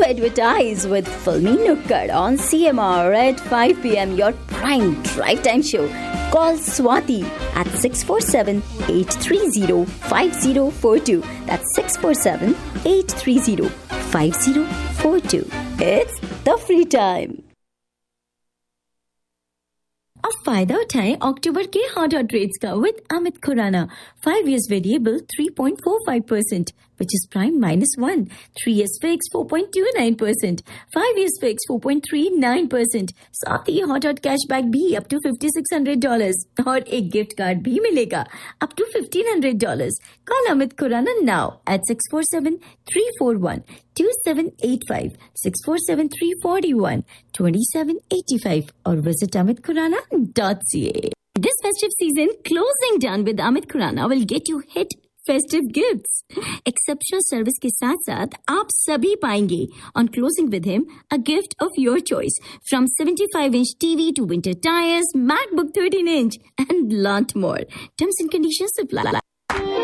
advertise with Filmy Nukkad on CMR at 5 p.m. Your prime drive time show. Call Swati at 647-830-5042. That's 647-830-5042. It's the free time. अब फायदा उठाएं अक्टूबर के hot rates का with Amit Khurana 5 years variable 3.45%, which is prime -1, 3 years fixed 4.29%, 5 years fixed 4.39%. साथ ही hot cashback भी up to $5,600 और एक gift card भी मिलेगा up to $1,500. Call Amit Khurana now at 647-341-2785, 647-341-2785 or visit amitkhurana.ca. This festive season, closing done with Amit Khurana will get you hit festive gifts. Exceptional service के साथ-साथ आप सभी पाएंगे on closing with him a gift of your choice, from 75-inch TV to winter tires, MacBook 13-inch and lot more. Terms and conditions apply.